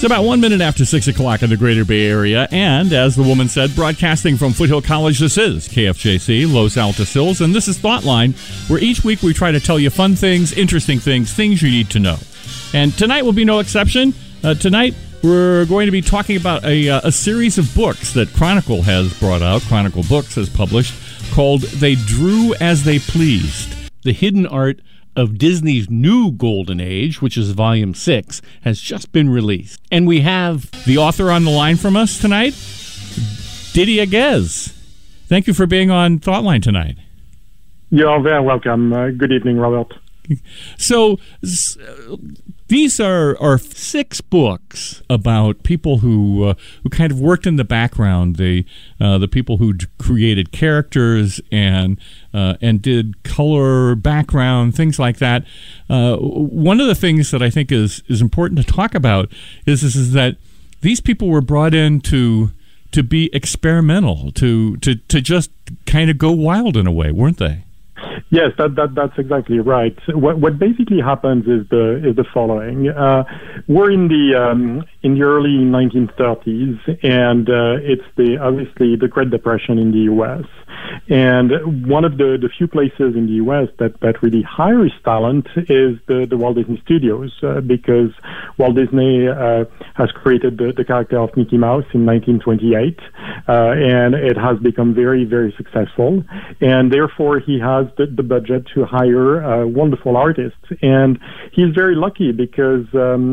It's about 1 minute after 6 o'clock in the Greater Bay Area, and as the woman said, broadcasting from Foothill College, this is KFJC, Los Altos Hills, and this is Thoughtline, where each week we try to tell you fun things, interesting things, things you need to know. And tonight will be no exception. Tonight we're going to be talking about a series of books that Chronicle has brought out, Chronicle Books has published, called They Drew as They Pleased. The Hidden Art of Disney's New Golden Age, which is Volume 6, has just been released. And we have the author on the line from us tonight, Didier Guez. Thank you for being on Thoughtline tonight. You're very welcome. Good evening, Robert. So these are 6 books about people who kind of worked in the background, the people who created characters and did color, background, things like that. One of the things that I think is important to talk about is that these people were brought in to be experimental, to just kind of go wild in a way, weren't they? Yes, that's exactly right. What basically happens is the following: we're in the early 1930s, and it's obviously the Great Depression in the U.S. And one of the few places in the U.S. that really hires talent is the Walt Disney Studios, because Walt Disney has created the character of Mickey Mouse in 1928, and it has become very, very successful. And therefore, he has the budget to hire wonderful artists. And he's very lucky because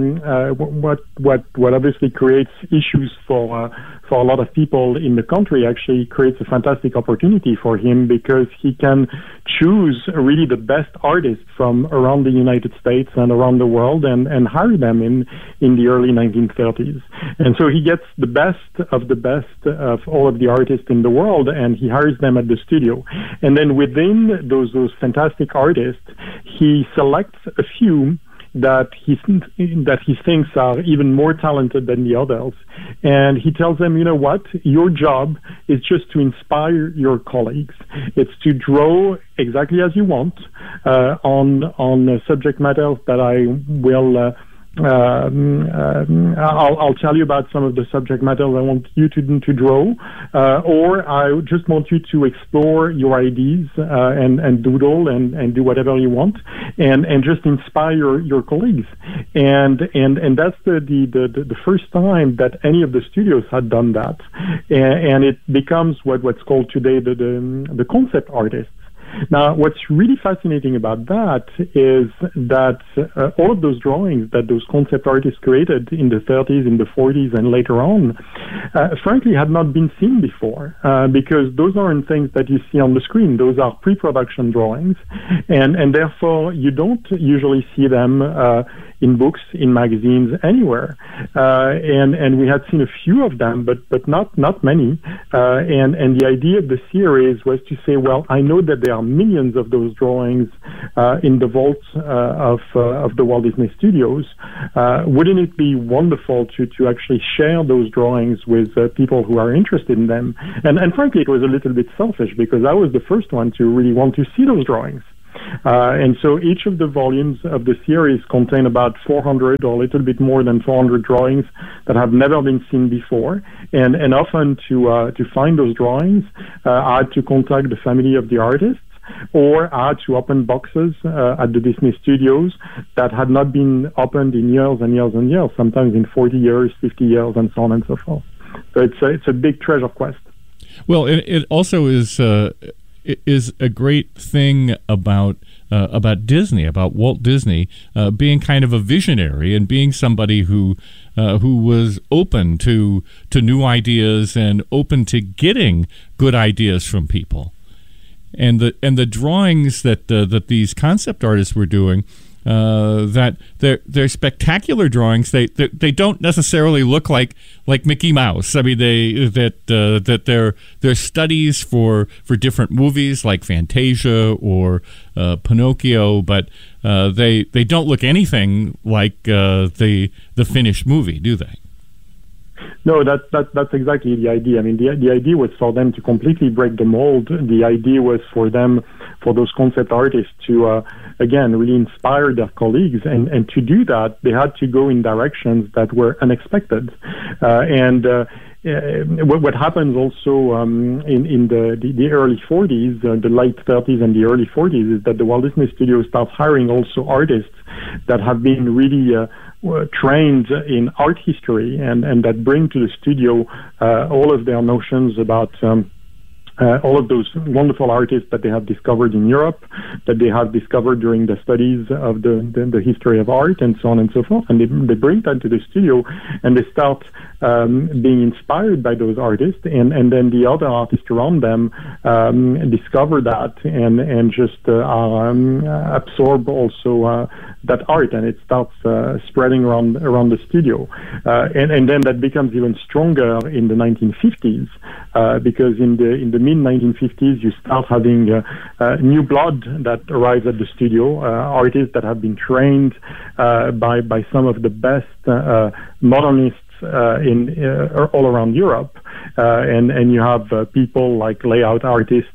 what obviously creates issues for a lot of people in the country actually creates a fantastic opportunity for him, because he can choose really the best artists from around the United States and around the world and hire them in the early 1930s. And so he gets the best of all of the artists in the world, and he hires them at the studio. And then within those fantastic artists, he selects a few that he thinks are even more talented than the others, and he tells them, you know what, your job is just to inspire your colleagues. It's to draw exactly as you want on subject matters that I will. I'll tell you about some of the subject matter I want you to draw, or I just want you to explore your ideas and doodle and do whatever you want, and just inspire your colleagues. And that's the first time that any of the studios had done that, and it becomes what's called today the concept artists. Now, what's really fascinating about that is that all of those drawings that those concept artists created in the 30s, in the 40s, and later on, frankly, had not been seen before, because those aren't things that you see on the screen. Those are pre-production drawings, and therefore you don't usually see them in books, in magazines, anywhere. And we had seen a few of them, but not many. And the idea of the series was to say, well, I know that there are millions of those drawings in the vaults of the Walt Disney Studios. Wouldn't it be wonderful to actually share those drawings with people who are interested in them? And frankly, it was a little bit selfish, because I was the first one to really want to see those drawings. And so each of the volumes of the series contain about 400 or a little bit more than 400 drawings that have never been seen before. And often to find those drawings, I had to contact the family of the artists, or I had to open boxes at the Disney Studios that had not been opened in years and years and years, sometimes in 40 years, 50 years, and so on and so forth. So it's a big treasure quest. Well, it also is a great thing about Disney, about Walt Disney being kind of a visionary and being somebody who was open to new ideas and open to getting good ideas from people. And the drawings that these concept artists were doing, that they're spectacular drawings. They don't necessarily look like Mickey Mouse. I mean, that they're studies for different movies like Fantasia or Pinocchio, but they don't look anything like the finished movie, do they? No, that's exactly the idea. I mean, the idea was for them to completely break the mold. The idea was for those concept artists to, again, really inspire their colleagues. And to do that, they had to go in directions that were unexpected. What happens also in the early 40s, the late 30s and the early 40s, is that the Walt Disney Studios starts hiring also artists that have been really trained in art history and that bring to the studio all of their notions about all of those wonderful artists that they have discovered in Europe, that they have discovered during the studies of the history of art and so on and so forth. And they bring that to the studio and they start being inspired by those artists. And then the other artists around them discover that and just absorb also that art. And it starts spreading around the studio. And then that becomes even stronger in the 1950s because in the mid-1950s, you start having new blood that arrives at the studio, artists that have been trained by some of the best modernists all around Europe. And you have people like layout artists.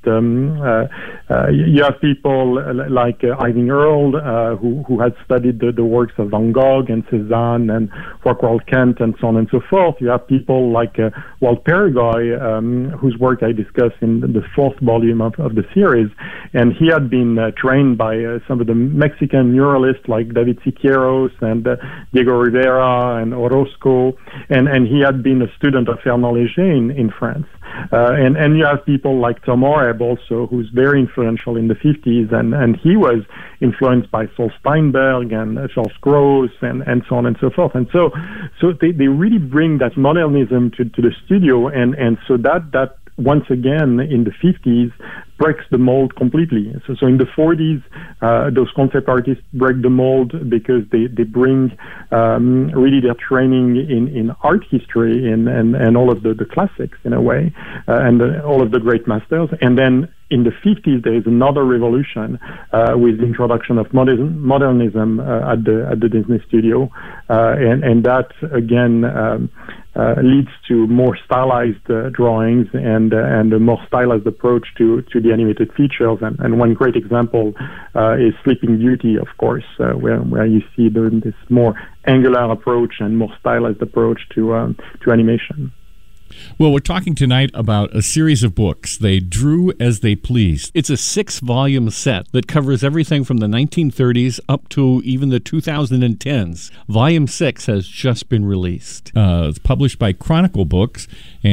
You have people like Irving Earl, who had studied the works of Van Gogh and Cézanne and Rockwell Kent and so on and so forth. You have people like Walt Peregoy, whose work I discuss in the fourth volume of the series. And he had been trained by some of the Mexican muralists like David Siqueiros and Diego Rivera and Orozco. And he had been a student of Fernand Léger in France. And you have people like Tom Oreb also, who's very influential in the 50s, and he was influenced by Saul Steinberg and Charles Gross and so on and so forth. And so they really bring that modernism to the studio, and so that once again in the 50s breaks the mold completely. So in the 40s, those concept artists break the mold because they bring really their training in art history and all of the classics in a way, and all of the great masters. And then in the 50s, there is another revolution with the introduction of modernism at the Disney Studio, and that again leads to more stylized drawings and a more stylized approach to the animated features. And one great example is Sleeping Beauty, of course, where you see this more angular approach and more stylized approach to animation. Well, we're talking tonight about a series of books. They drew as they pleased. It's a 6-volume set that covers everything from the 1930s up to even the 2010s. Volume 6 has just been released. It's published by Chronicle Books,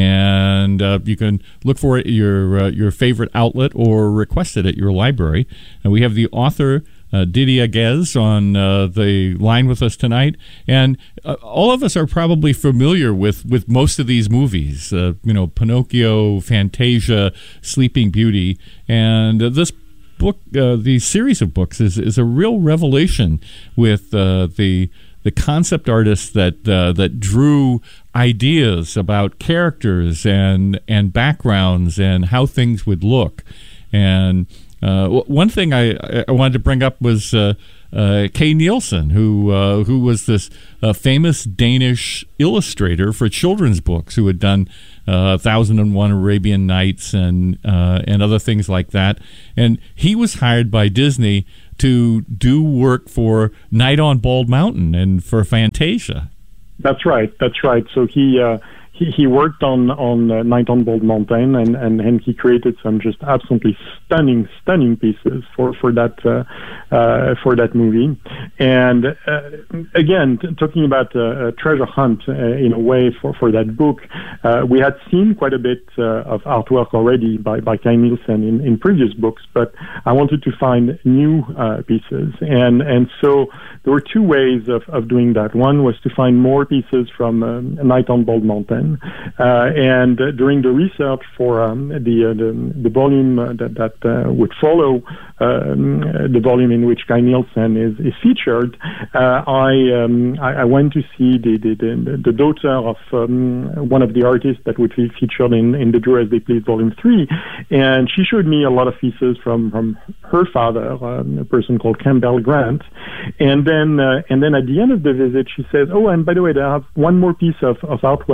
and you can look for it at your favorite outlet or request it at your library. And we have the author, Didier Guez, on the line with us tonight, and all of us are probably familiar with most of these movies. Pinocchio, Fantasia, Sleeping Beauty, and this book, the series of books, is a real revelation with the concept artists that drew ideas about characters and backgrounds and how things would look. And one thing I wanted to bring up was Kay Nielsen, who was this famous Danish illustrator for children's books, who had done 1001 Arabian Nights and other things like that. And he was hired by Disney to do work for Night on Bald Mountain and for Fantasia. That's right. So he worked on Night on Bald Mountain, and he created some just absolutely stunning pieces for that movie. And again, talking about a treasure hunt in a way for that book, we had seen quite a bit of artwork already by Kay Nielsen in previous books, but I wanted to find new pieces, and so there were two ways of doing that. One was to find more pieces from Night on Bald Mountain. And during the research for the volume that would follow the volume in which Kay Nielsen is featured, I went to see the daughter of one of the artists that would be featured in the Drew as They Please Volume 3, and she showed me a lot of pieces from her father, a person called Campbell Grant, and then at the end of the visit she says, "Oh, and by the way, I have one more piece of artwork which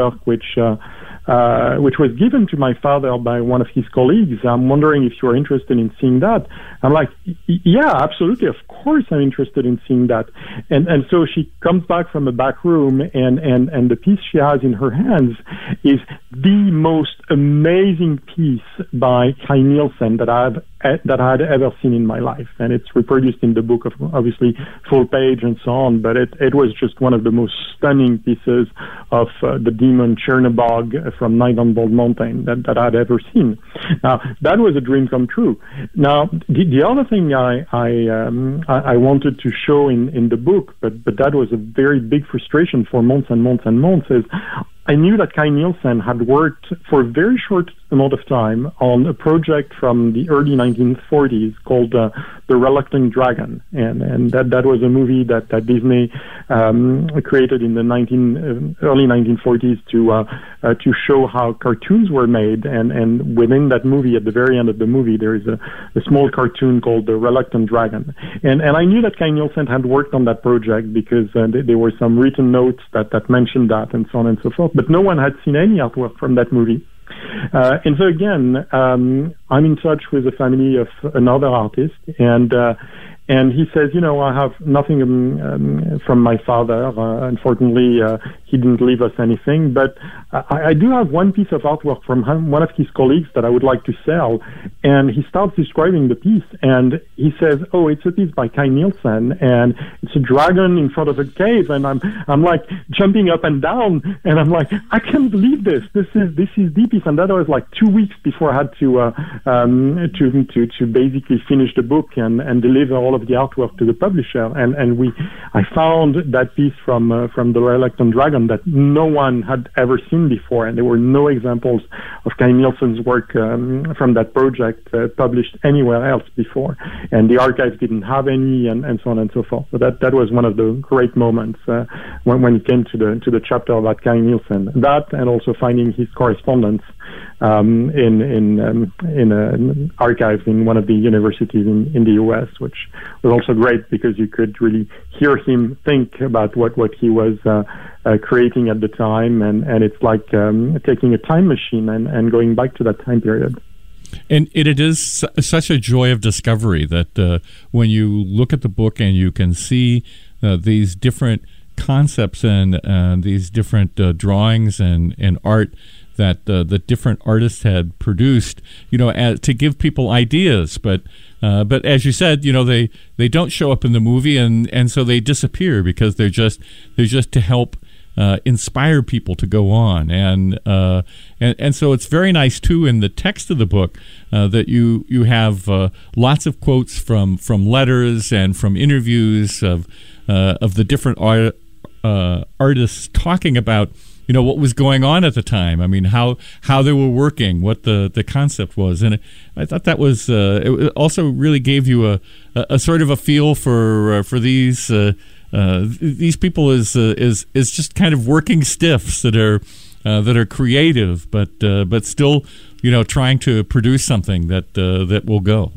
which was given to my father by one of his colleagues. I'm wondering if you're interested in seeing that. I'm like, yeah, absolutely. Of course I'm interested in seeing that. And so she comes back from the back room, and the piece she has in her hands is the most amazing piece by Kai Nielsen that I had ever seen in my life. And it's reproduced in the book, of obviously full page and so on, but it was just one of the most stunning pieces of the demon Chernobog from Night on Bald Mountain that I'd ever seen. Now, that was a dream come true. Now, the other thing I wanted to show in the book, but that was a very big frustration for months and months and months, is I knew that Kai Nielsen had worked for a very short amount of time on a project from the early 1940s called The Reluctant Dragon, and that was a movie that Disney created in the early 1940s to show how cartoons were made, and within that movie, at the very end of the movie, there is a small cartoon called The Reluctant Dragon, and I knew that Kai Nielsen had worked on that project because there were some written notes that mentioned that, and so on and so forth, but no one had seen any artwork from that movie. And so again, I'm in touch with the family of another artist, and he says, I have nothing from my father. Unfortunately, he didn't leave us anything, but I do have one piece of artwork from one of his colleagues that I would like to sell. And he starts describing the piece, and he says, oh, it's a piece by Kai Nielsen, and it's a dragon in front of a cave, and I'm like jumping up and down, and I'm like, I can't believe this. This is the piece. And that was like 2 weeks before I had to basically finish the book and deliver all of the artwork to the publisher, and I found that piece from The Reluctant Dragon that no one had ever seen before, and there were no examples of Kai Nielsen's work from that project published anywhere else before, and the archives didn't have any, and so on and so forth. So that was one of the great moments when it came to the chapter about Kai Nielsen. That, and also finding his correspondence in archives in one of the universities in the U.S., which was also great because you could really hear him think about what he was creating at the time, and it's like taking a time machine and going back to that time period. And it is such a joy of discovery that when you look at the book and you can see these different concepts and these different drawings and art that the different artists had produced, to give people ideas. But as you said, they don't show up in the movie, and so they disappear because they're just to help inspire people to go on, and so it's very nice too in the text of the book that you have lots of quotes from letters and from interviews of the different artists talking about what was going on at the time. I mean, how they were working, what the concept was, and I thought that was it also really gave you a sort of a feel for these people is just kind of working stiffs that are creative, but still trying to produce something that will go.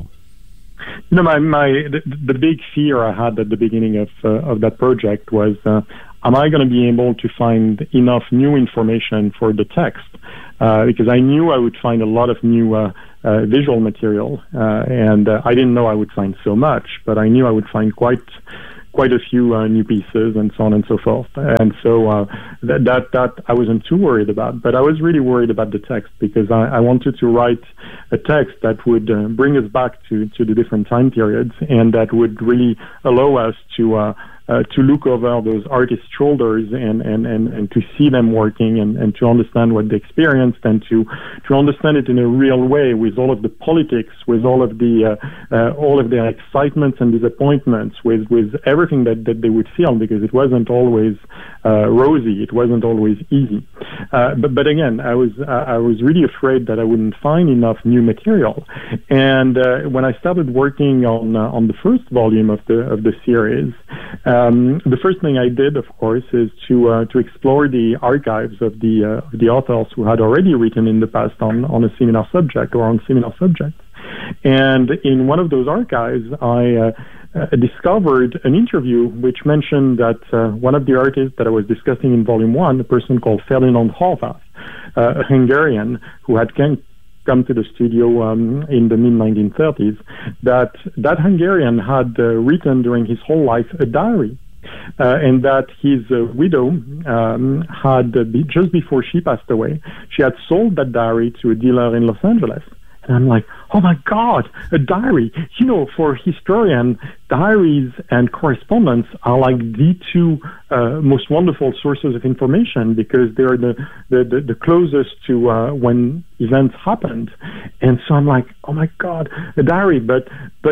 The big fear I had at the beginning of that project was, am I going to be able to find enough new information for the text? Because I knew I would find a lot of new visual material, and I didn't know I would find so much, but I knew I would find quite a few new pieces and so on and so forth. And so that I wasn't too worried about, but I was really worried about the text because I wanted to write a text that would bring us back to the different time periods, and that would really allow us to look over those artists' shoulders and to see them working and to understand what they experienced, and to understand it in a real way, with all of the politics, with all of their excitements and disappointments, with everything that they would feel, because it wasn't always rosy, it wasn't always easy. But again, I was really afraid that I wouldn't find enough new material. And when I started working on the first volume of the series, the first thing I did, of course, is to explore the archives of the authors who had already written in the past on a similar subject or on similar subjects. And in one of those archives, I discovered an interview which mentioned that one of the artists that I was discussing in Volume 1, a person called Ferdinand Horvath, a Hungarian who had come to the studio in the mid-1930s, that Hungarian had written during his whole life a diary. And that his widow had, just before she passed away, she had sold that diary to a dealer in Los Angeles. And I'm like, oh my God, a diary. You know, for a historian, diaries and correspondence are like the two most wonderful sources of information, because they're the closest to when events happened. And so I'm like, oh my God, a diary. But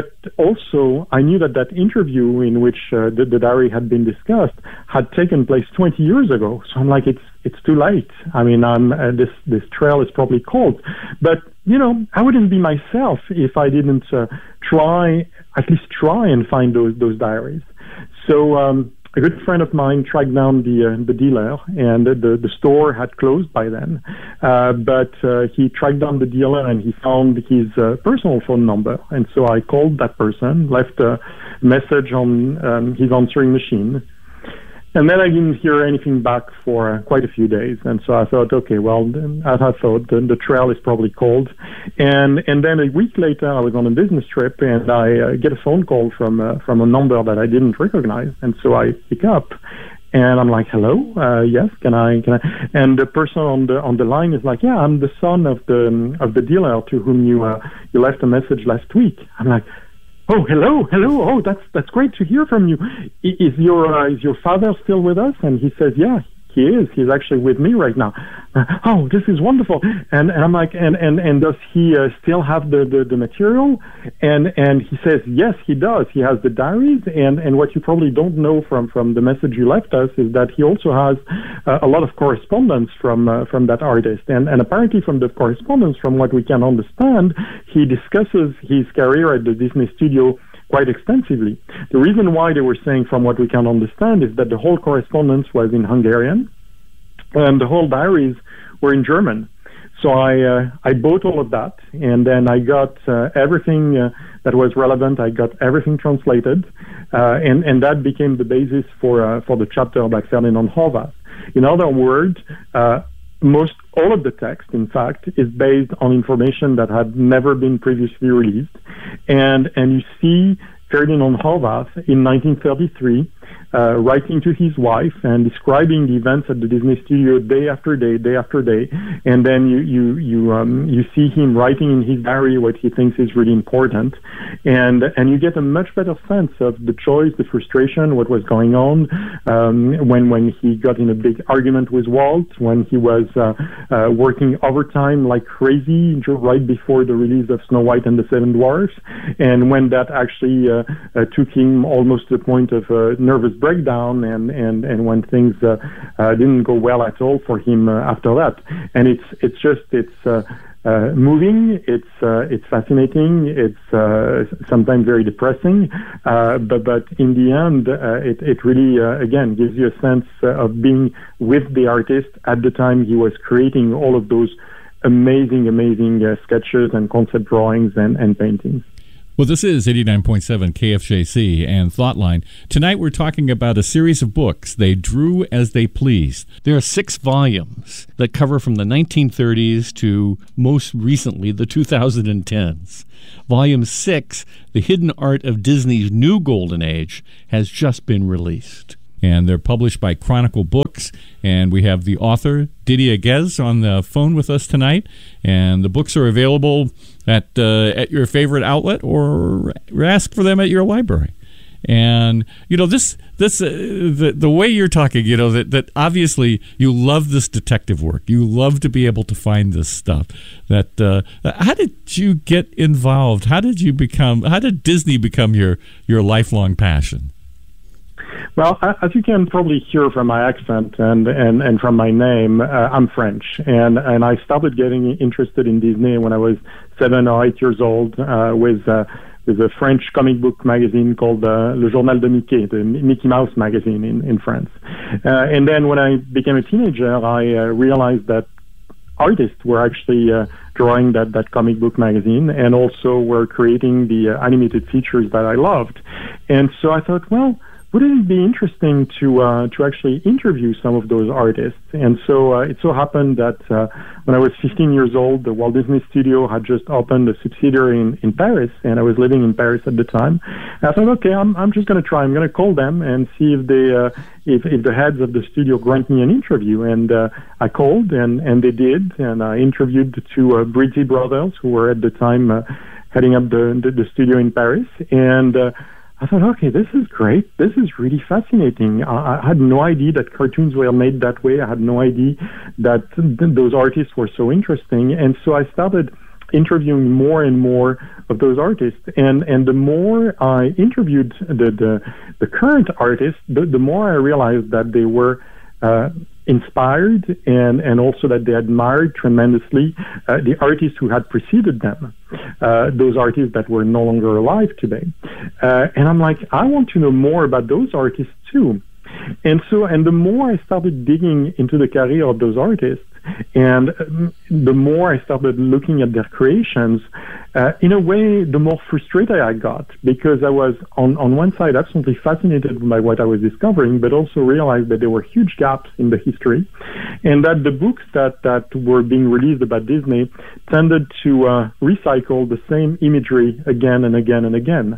also, I knew that interview in which the diary had been discussed had taken place 20 years ago. So I'm like, it's too late. I mean, this trail is probably cold. But you know, I wouldn't be myself if I didn't try and find those diaries. So a good friend of mine tracked down the dealer, and the store had closed by then. But he tracked down the dealer, and he found his personal phone number. And so I called that person, left a message on his answering machine. And then I didn't hear anything back for quite a few days. And so I thought, okay, well, as I thought, the trail is probably cold. And then a week later, I was on a business trip, and I get a phone call from a number that I didn't recognize. And so I pick up, and I'm like, hello, yes, can I? And the person on the line is like, yeah, I'm the son of the dealer to whom you left a message last week. I'm like, oh, hello. Oh, that's great to hear from you. Is your father still with us? And he says, yeah, he is. He's actually with me right now. Oh, this is wonderful. And I'm like, and does he still have the material? And he says, yes, he does. He has the diaries. And what you probably don't know from the message you left us is that he also has a lot of correspondence from that artist. And apparently from the correspondence, from what we can understand, he discusses his career at the Disney studio quite extensively. The reason why they were saying from what we can understand is that the whole correspondence was in Hungarian, and the whole diaries were in German. So I bought all of that, and then I got everything that was relevant. I got everything translated, and that became the basis for the chapter about Ferdinand Horváth. In other words, most all of the text, in fact, is based on information that had never been previously released, and you see Ferdinand Horváth in 1933 writing to his wife and describing the events at the Disney studio day after day, and then you see him writing in his diary what he thinks is really important, and you get a much better sense of the choice, the frustration, what was going on when he got in a big argument with Walt, when he was working overtime like crazy right before the release of Snow White and the Seven Dwarfs, and when that actually took him almost to the point of nervous breakdown, and when things didn't go well at all for him after that. And it's moving, it's fascinating, it's sometimes very depressing, but in the end, it really again gives you a sense of being with the artist at the time he was creating all of those amazing sketches and concept drawings and paintings. Well, this is 89.7 KFJC and Thoughtline. Tonight we're talking about a series of books they drew as they pleased. There are 6 volumes that cover from the 1930s to, most recently, the 2010s. Volume 6, The Hidden Art of Disney's New Golden Age, has just been released. And they're published by Chronicle Books, and we have the author, Didier Guez, on the phone with us tonight. And the books are available at your favorite outlet, or ask for them at your library. And you know, the way you're talking, you know, that obviously you love this detective work. You love to be able to find this stuff. How did you get involved? How did Disney become your lifelong passion? Well, as you can probably hear from my accent and from my name, I'm French, and I started getting interested in Disney when I was 7 or 8 years old with a French comic book magazine called Le Journal de Mickey, the Mickey Mouse magazine in France. And then when I became a teenager, I realized that artists were actually drawing that comic book magazine, and also were creating the animated features that I loved. And so I thought, well, wouldn't it be interesting to actually interview some of those artists? And so it so happened that when I was 15 years old, the Walt Disney Studio had just opened a subsidiary in Paris, and I was living in Paris at the time. I thought, okay, I'm just going to try. I'm going to call them and see if they if the heads of the studio grant me an interview. And I called, and they did, and I interviewed the two Brizzi brothers, who were at the time heading up the studio in Paris. And I thought, okay, this is great. This is really fascinating. I had no idea that cartoons were made that way. I had no idea that those artists were so interesting. And so I started interviewing more and more of those artists. And the more I interviewed the current artists, the more I realized that they were inspired and also that they admired tremendously the artists who had preceded them, those artists that were no longer alive today. And I'm like, I want to know more about those artists too. And the more I started digging into the career of those artists, and the more I started looking at their creations, in a way, the more frustrated I got, because I was, on one side, absolutely fascinated by what I was discovering, but also realized that there were huge gaps in the history, and that the books that were being released about Disney tended to recycle the same imagery again and again and again.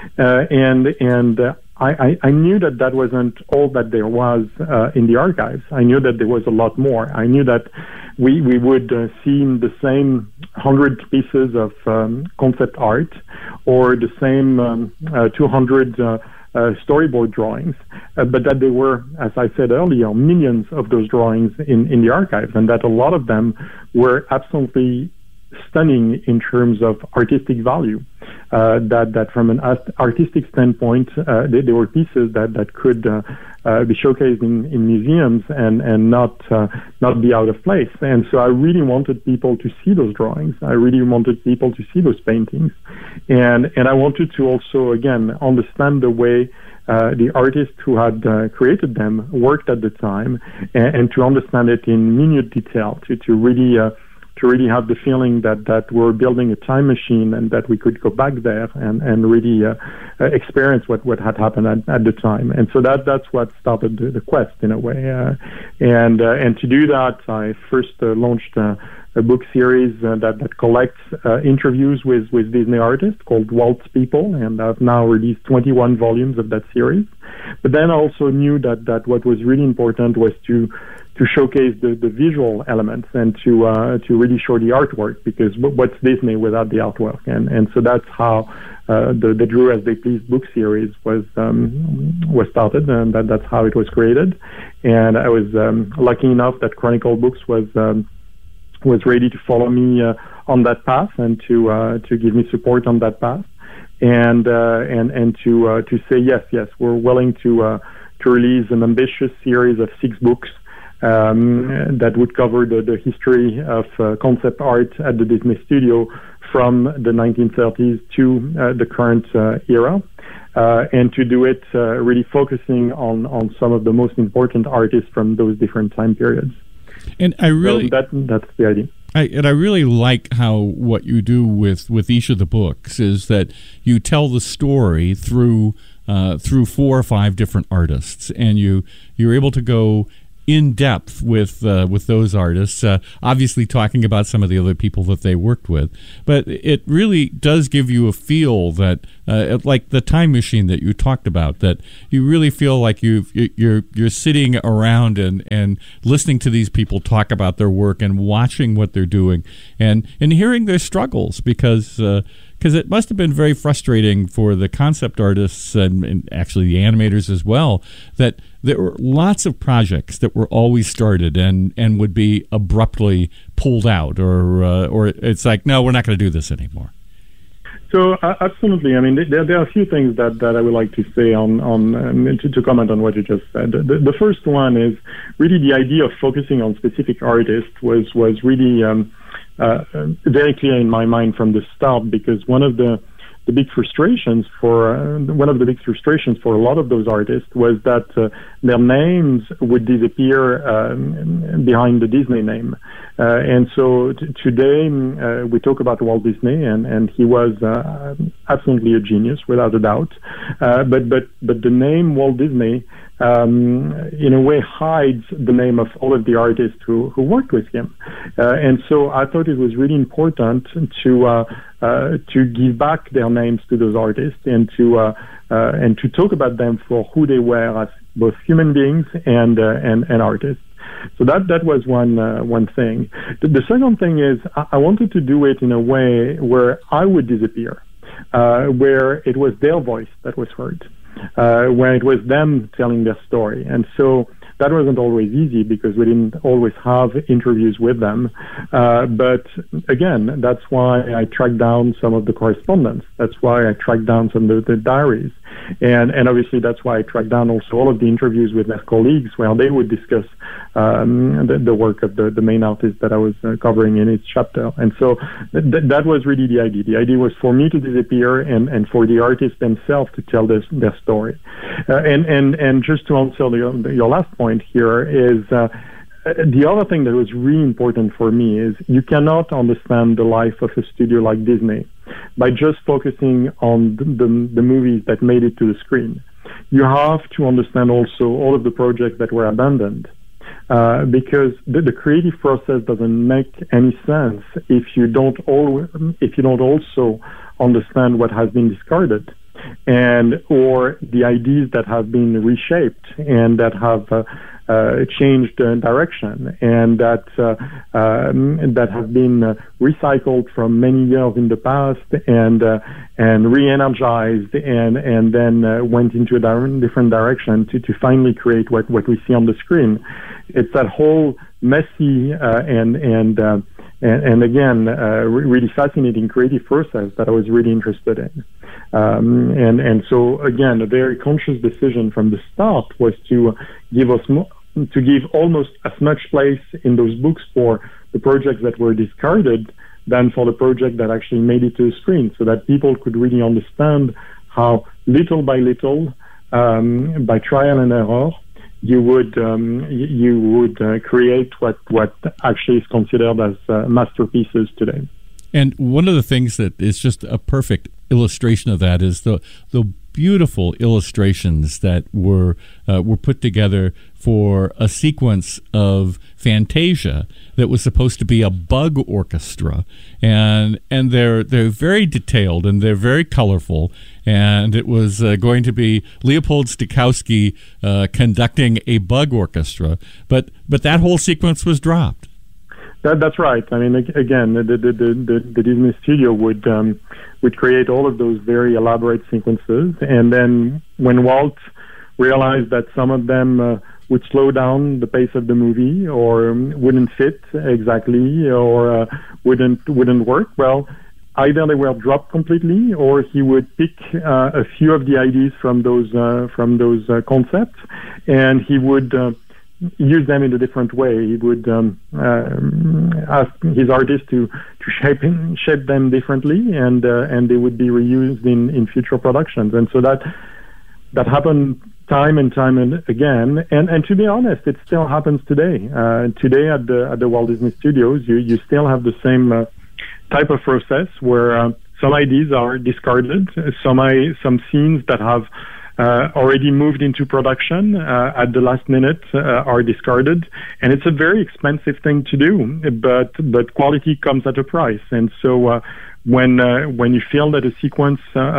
I knew that wasn't all that there was in the archives. I knew that there was a lot more. I knew that we would see the same 100 pieces of concept art, or the same 200 storyboard drawings, but that there were, as I said earlier, millions of those drawings in the archives, and that a lot of them were absolutely stunning in terms of artistic value. That from an artistic standpoint, they were pieces that could be showcased in museums and not be out of place. And so I really wanted people to see those drawings. I really wanted people to see those paintings, and I wanted to also, again, understand the way the artists who had created them worked at the time, and to understand it in minute detail, to really have the feeling that we're building a time machine, and that we could go back there and really experience what had happened at the time. And so that's what started the quest, in a way. And to do that, I first launched a book series that collects interviews with Disney artists called Walt's People, and I've now released 21 volumes of that series. But then I also knew that what was really important was to showcase the visual elements, and to really show the artwork, because what's Disney without the artwork? And so that's how the Drew As They Please book series was started, and that's how it was created. And I was lucky enough that Chronicle Books was ready to follow me on that path, and to give me support on that path, and to say yes, we're willing to release an ambitious series of 6 books that would cover the history of concept art at the Disney Studio from the 1930s to the current era, and to do it really focusing on some of the most important artists from those different time periods. And I really that's the idea. I really like how what you do with each of the books is that you tell the story through 4 or 5 different artists, and you're able to go in depth with those artists, obviously talking about some of the other people that they worked with, but it really does give you a feel that, like the time machine that you talked about, that you really feel like you're sitting around and listening to these people talk about their work and watching what they're doing and hearing their struggles, because it must have been very frustrating for the concept artists and actually the animators as well, that there were lots of projects that were always started and would be abruptly pulled out, or it's like, no, we're not going to do this anymore. So absolutely. I mean, there are a few things that I would like to say on to comment on what you just said. The first one is really the idea of focusing on specific artists was really very clear in my mind from the start, because one of the big frustrations for one of the big frustrations for a lot of those artists was that their names would disappear behind the Disney name. And so today we talk about Walt Disney, and he was absolutely a genius, without a doubt. But the name Walt Disney, in a way, hides the name of all of the artists who worked with him. And so I thought it was really important to give back their names to those artists and to talk about them for who they were as both human beings and artists. So that was one thing. The second thing is I wanted to do it in a way where I would disappear, where it was their voice that was heard, where it was them telling their story. And so that wasn't always easy because we didn't always have interviews with them. But again, that's why I tracked down some of the correspondence. That's why I tracked down some of the diaries. And obviously that's why I tracked down also all of the interviews with their colleagues where they would discuss the work of the main artist that I was covering in each chapter. And so that was really the idea. The idea was for me to disappear and for the artists themselves to tell their story. And just to answer your last point here is the other thing that was really important for me is you cannot understand the life of a studio like Disney by just focusing on the movies that made it to the screen. You have to understand also all of the projects that were abandoned. Because the creative process doesn't make any sense if you don't also understand what has been discarded, or the ideas that have been reshaped and that have changed direction and that have been recycled from many years in the past and re-energized and then went into a different direction to finally create what we see on the screen. It's that whole messy and again really fascinating creative process that I was really interested in. And so again, a very conscious decision from the start was to give almost as much place in those books for the projects that were discarded than for the project that actually made it to the screen, so that people could really understand how little by little, by trial and error, you would create what actually is considered as masterpieces today. And one of the things that is just a perfect illustration of that is the beautiful illustrations that were put together for a sequence of Fantasia that was supposed to be a bug orchestra, and they're very detailed and they're very colorful, and it was going to be Leopold Stokowski conducting a bug orchestra, but that whole sequence was dropped. That's right. I mean, again, the Disney studio would create all of those very elaborate sequences, and then when Walt realized that some of them would slow down the pace of the movie or wouldn't fit exactly or wouldn't work, well, either they were dropped completely or he would pick a few of the ideas from those concepts, and he would use them in a different way. He would ask his artists to shape them differently, and they would be reused in future productions. And so that happened time and time and again. And to be honest, it still happens today. Today at the Walt Disney Studios, you still have the same type of process where some ideas are discarded, some scenes that have already moved into production at the last minute are discarded, and it's a very expensive thing to do, but quality comes at a price. And so when you feel that a sequence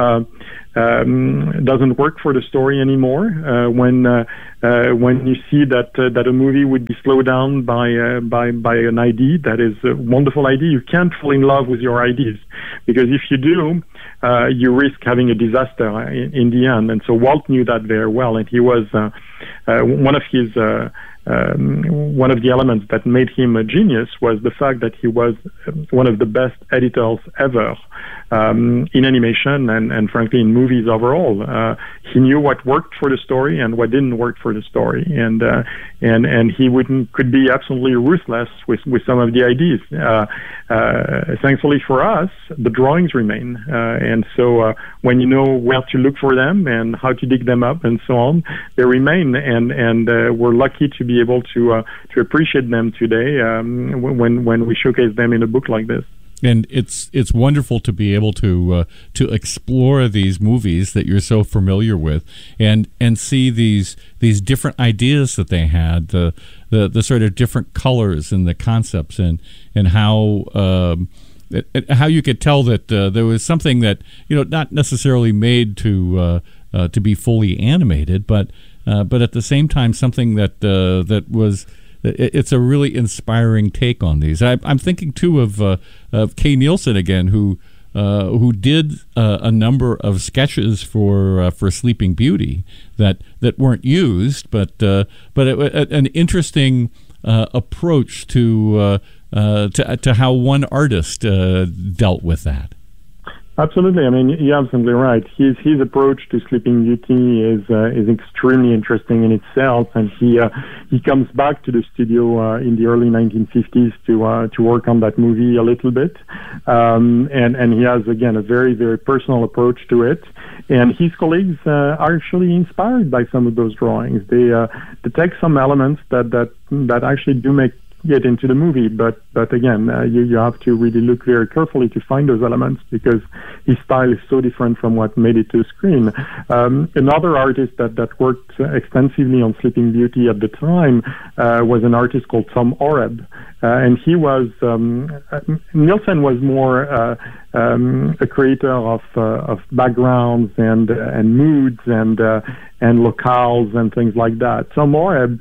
doesn't work for the story anymore, when you see that a movie would be slowed down by an idea that is a wonderful idea, you can't fall in love with your ideas, because if you do, you risk having a disaster in the end. And so Walt knew that very well, and he was one of the elements that made him a genius was the fact that he was one of the best editors ever in animation and frankly in movies overall. He knew what worked for the story and what didn't work for the story, and he could be absolutely ruthless with some of the ideas. Thankfully for us, the drawings remain, and so when you know where to look for them and how to dig them up and so on, they remain, and we're lucky to be able to appreciate them today when we showcase them in a book like this. And it's wonderful to be able to explore these movies that you're so familiar with, and see these different ideas that they had, the sort of different colors and the concepts, and how you could tell that there was something that not necessarily made to be fully animated, but at the same time something that was. It's a really inspiring take on these. I'm thinking too of Kay Nielsen again, who did a number of sketches for Sleeping Beauty that weren't used, but an interesting approach to how one artist dealt with that. Absolutely. I mean, you're absolutely right. His approach to Sleeping Beauty is extremely interesting in itself, and he comes back to the studio in the early 1950s to work on that movie a little bit, and he has again a very, very personal approach to it. And his colleagues are actually inspired by some of those drawings. They take some elements that actually do make get into the movie, but again, you have to really look very carefully to find those elements because his style is so different from what made it to the screen. Another artist that worked extensively on Sleeping Beauty at the time was an artist called Tom Oreb, and he was Nielsen was more a creator of backgrounds and moods and locales and things like that. Tom Oreb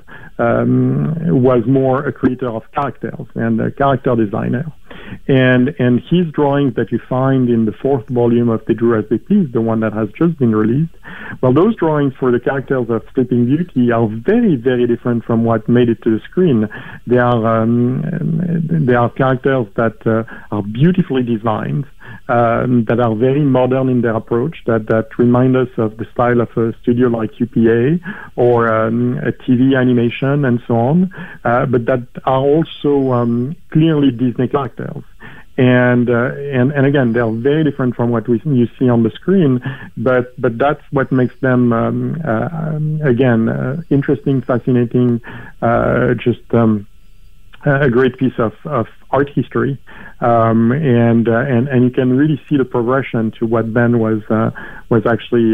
was more a creator of characters and a character designer. And his drawings that you find in the 4th volume of They Drew as They Pleased, the one that has just been released, well, those drawings for the characters of Sleeping Beauty are very, very different from what made it to the screen. They are characters that are beautifully designed, that are very modern in their approach, that remind us of the style of a studio like UPA or a TV animation and so on, but that are also clearly Disney characters. And again, they are very different from what you see on the screen, but that's what makes them again interesting, fascinating, just a great piece of art history, and you can really see the progression to what then was actually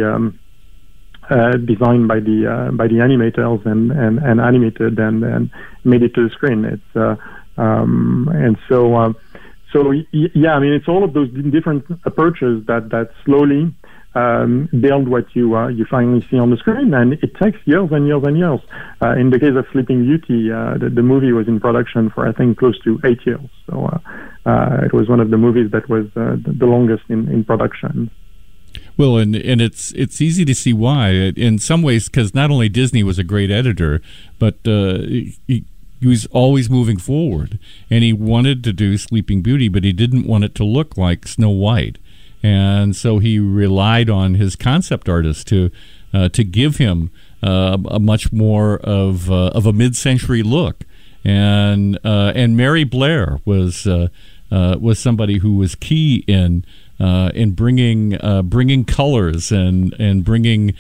designed by the animators and animated and made it to the screen. It's So yeah, I mean, it's all of those different approaches that slowly build what you finally see on the screen, and it takes years and years and years. In the case of Sleeping Beauty, the movie was in production for I think close to 8 years. So it was one of the movies that was the longest in production. Well, and it's easy to see why in some ways, because not only Disney was a great editor, but he was always moving forward, and he wanted to do Sleeping Beauty, but he didn't want it to look like Snow White, and so he relied on his concept artist to give him a much more of a mid-century look, and Mary Blair was somebody who was key in bringing colors and bringing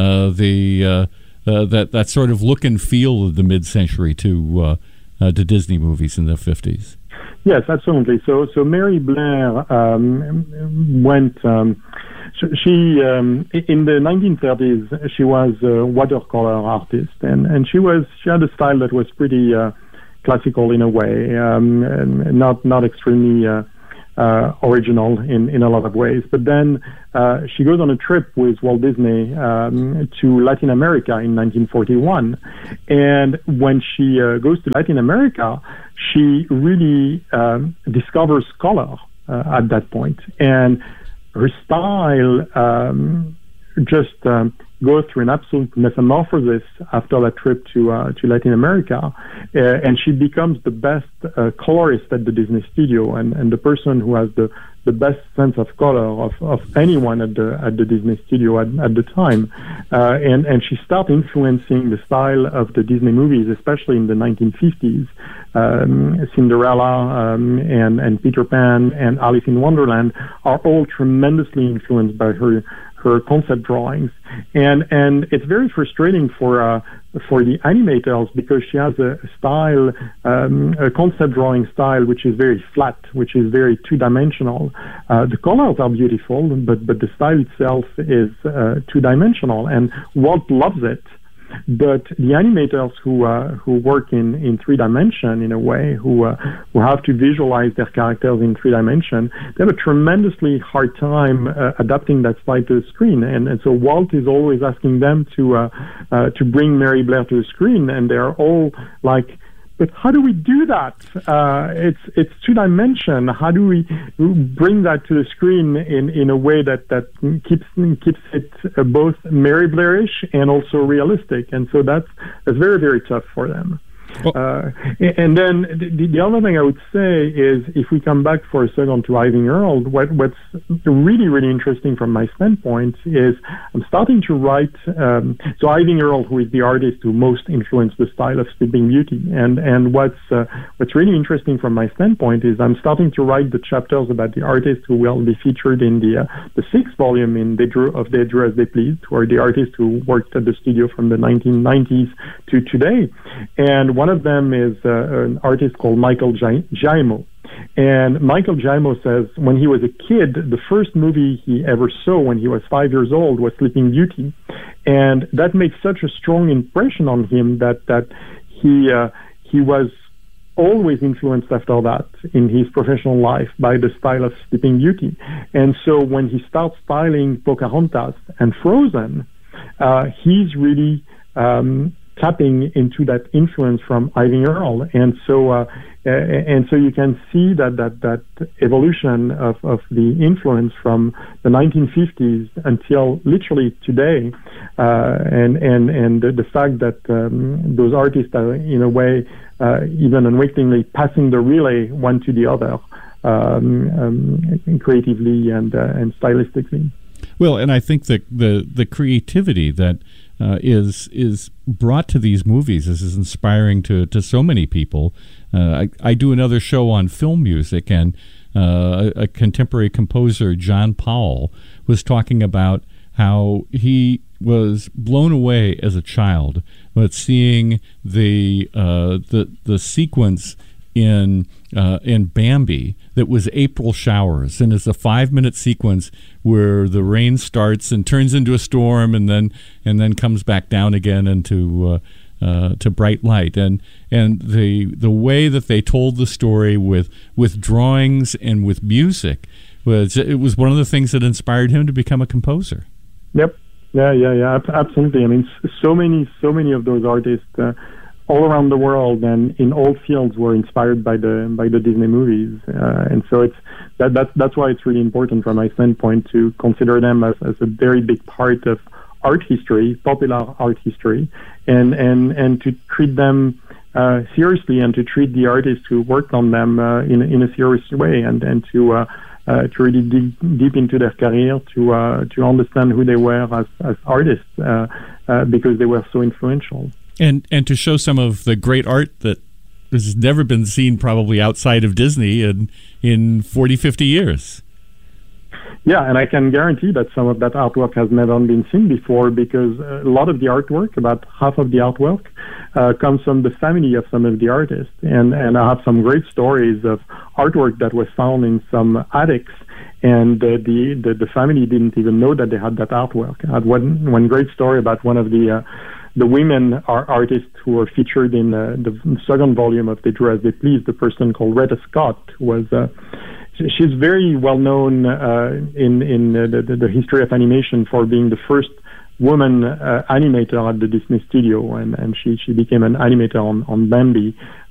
that sort of look and feel of the mid-century to Disney movies in the 50s. Yes, absolutely. So Mary Blair went. She in the 1930s she was a watercolor artist, and she had a style that was pretty classical in a way, not extremely original in a lot of ways. But then she goes on a trip with Walt Disney to Latin America in 1941, and when she goes to Latin America, she really discovers color at that point, and her style just go through an absolute metamorphosis after that trip to Latin America, and she becomes the best colorist at the Disney studio, and the person who has the best sense of color of anyone at the Disney studio at the time, and she started influencing the style of the Disney movies, especially in the 1950s. Cinderella and Peter Pan and Alice in Wonderland are all tremendously influenced by her concept drawings, and it's very frustrating for the animators because she has a style, a concept drawing style, which is very flat, which is very two-dimensional. The colors are beautiful, but the style itself is two-dimensional, and Walt loves it. But the animators who work in three dimension in a way, who have to visualize their characters in three dimension, they have a tremendously hard time adapting that style to the screen. And so Walt is always asking them to bring Mary Blair to the screen, and they're all like, but how do we do that? It's two dimension. How do we bring that to the screen in a way that keeps it both Mary Blairish and also realistic? And so that's very, very tough for them. And then the other thing I would say is, if we come back for a second to Irving Earl, what's really, really interesting from my standpoint is I'm starting to write. So Irving Earl, who is the artist who most influenced the style of Sleeping Beauty, and what's really interesting from my standpoint is I'm starting to write the chapters about the artists who will be featured in the sixth volume in They Drew as They Pleased, who are the artists who worked at the studio from the 1990s to today, and one of them is an artist called Michael Giaimo. And Michael Giaimo says when he was a kid, the first movie he ever saw when he was 5 years old was Sleeping Beauty. And that made such a strong impression on him that he was always influenced after that in his professional life by the style of Sleeping Beauty. And so when he starts styling Pocahontas and Frozen, he's really tapping into that influence from Irving Earl, and so you can see that evolution of the influence from the 1950s until literally today, and the fact that those artists are in a way even unwittingly passing the relay one to the other, creatively and stylistically. Well, and I think that the creativity that is brought to these movies is inspiring to so many people. I do another show on film music, and a contemporary composer, John Powell, was talking about how he was blown away as a child, but seeing the sequence in Bambi that was April showers, and it's a 5-minute sequence where the rain starts and turns into a storm, and then comes back down again into to bright light, and the way that they told the story with drawings and with music was one of the things that inspired him to become a composer. Yep. Yeah. Absolutely. I mean, so many of those artists all around the world and in all fields were inspired by the Disney movies, and so that's why it's really important from my standpoint to consider them as a very big part of art history, popular art history, and to treat them seriously, and to treat the artists who worked on them in a serious way, and to really dig deep into their career to understand who they were as artists, because they were so influential. And to show some of the great art that has never been seen probably outside of Disney in 40, 50 years. Yeah, and I can guarantee that some of that artwork has never been seen before, because a lot of the artwork, about half of the artwork, comes from the family of some of the artists. And I have some great stories of artwork that was found in some attics, and the family didn't even know that they had that artwork. I had one great story about one of the women artists who were featured in the second volume of They Drew as They Pleased, the person called Retta Scott was... she's very well known in the history of animation for being the first woman animator at the Disney studio, and she became an animator on Bambi